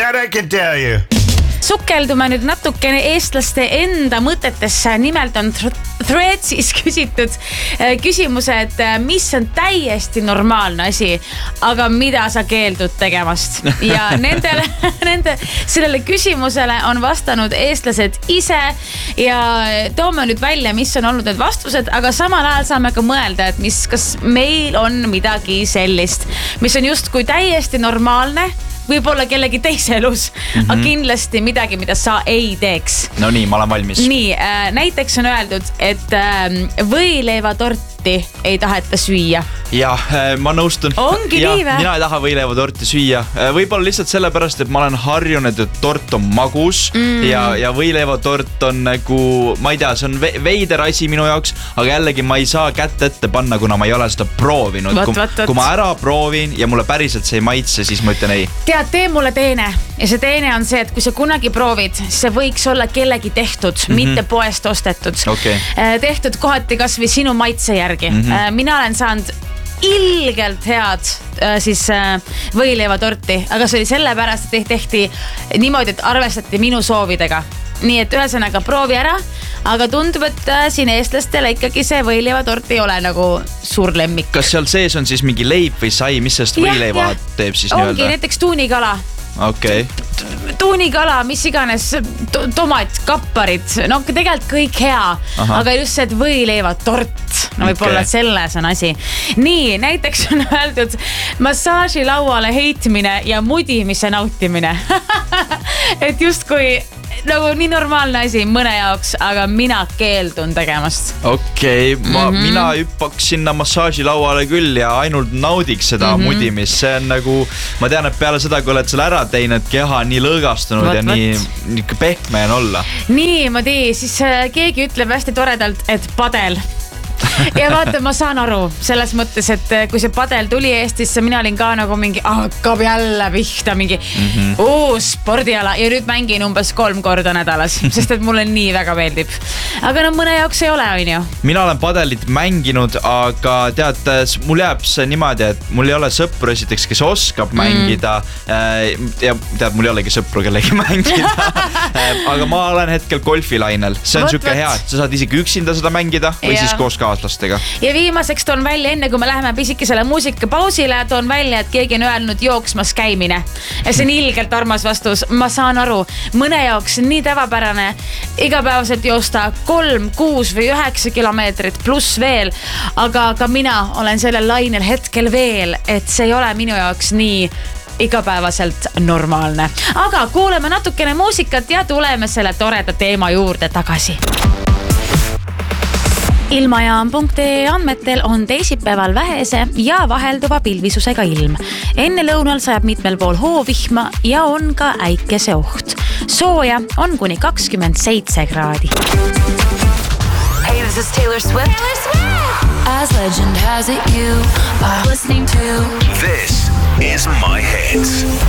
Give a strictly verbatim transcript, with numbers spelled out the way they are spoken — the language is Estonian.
that I can tell you. Sukeldume nüüd natukene eestlaste enda mõtetesse. Nimelt on Threadsis küsitud küsimuse, et mis on täiesti normaalne asi, aga mida sa keeldud tegemast. Ja nendele, nende, sellele küsimusele on vastanud eestlased ise ja toome nüüd välja, mis on olnud need vastused, aga samal ajal saame ka mõelda, et mis, kas meil on midagi sellist, mis on just kui täiesti normaalne, võib-olla kellegi teise elus, mm-hmm. aga kindlasti midagi, mida sa ei teeks. No nii, ma olen valmis. Nii, äh, näiteks on öeldud, et äh, võileivatorti ei taheta süüa. Jah, ma nõustun. Ongi ja, nii vä? Mina ei taha võileivatorti süüa. Võib-olla lihtsalt sellepärast, et ma olen harjunud, et tort on magus mm. ja, ja võileivatort on nagu, ma ei tea, see on veider asi minu jaoks, aga jällegi ma ei saa kätt ette panna, kuna ma ei ole seda proovinud. Vat, kui, vat, vat. kui ma ära proovin ja mulle päriselt see ei maitse, siis ma ütlen ei. Tead, tee mulle teene. Ja see teene on see, et kui sa kunagi proovid, see võiks olla kellegi tehtud, mm-hmm. mitte poest ostetud. Okay. Tehtud kohati kas või sinu maitse järgi. Mm-hmm. Mina olen saanud ilgelt head siis võileivatorti, aga see oli sellepärast, et tehti niimoodi, et arvestati minu soovidega. Nii et ühesõnaga proovi ära, aga tundub, et siin eestlastele ikkagi see võileivatort ei ole nagu suur lemmik. Kas seal sees on siis mingi leib või sai, mis sellest võileiva teeb siis ongi nii-öelda? Näiteks tuunikala. Okay. Tuunikala, mis iganes, tomat, kapparid, no tegelikult kõik hea. Aha. Aga just see, et võileivatort, no võib-olla okay. selles on asi. Nii, näiteks on öeldud massaaži lauale heitmine ja mudimise nautimine. Et just kui nagu nii normaalne asi mõne jaoks, aga mina keeldun tegemast. Okei, okay, ma, mm-hmm. mina hüppaks sinna massaaži lauale küll ja ainult naudiks seda mm-hmm. mudimist. See on nagu, ma tean, et peale seda, kui oled selle ära teinud, keha nii lõõgastunud võt, ja võt. nii, nii pehme on olla. Niimoodi, siis keegi ütleb hästi toredalt, et padel. Ja vaata, ma saan aru selles mõttes, et kui see padel tuli Eestisse, mina olin ka nagu mingi hakkab jälle pihta mingi mm-hmm. uus spordiala ja nüüd mängin umbes kolm korda nädalas, sest et mulle nii väga meeldib. Aga no mõne jaoks ei ole, on ju. Mina olen padelit mänginud, aga tead, mul jääb see niimoodi, et mul ei ole sõpru esiteks, kes oskab mm. mängida ja tead, mul ei olegi sõpru kellegi mängida. Aga ma olen hetkel golfilainel. See on võt, süke võt. Hea, sa saad isegi üksinda seda mängida või ja. Siis koos kaaslastega. Ja viimaseks toon välja, enne kui me läheme pisikesele muusikapausile, toon välja, et keegi on öelnud jooksmas käimine. Ja see on ilgelt armas vastus. Ma saan aru, mõne jaoks nii tavapärane igapäevaselt joosta kolm, kuus või üheksa kilomeetrit pluss veel, aga ka mina olen sellel lainel hetkel veel, et see ei ole minu jaoks nii igapäevaselt normaalne. Aga kuuleme natukene muusikat ja tuleme selle toreda teema juurde tagasi. Ilmajaam punkt ee andmetel on teisipäeval vähese ja vahelduva pilvisusega ilm. Enne lõunal sajab mitmel pool hoovihma ja on ka äikese oht. Sooja on kuni kakskümmend seitse kraadi. Hey, this is Taylor Swift. Taylor Swift! As legend has it, you are listening to This is My Hits.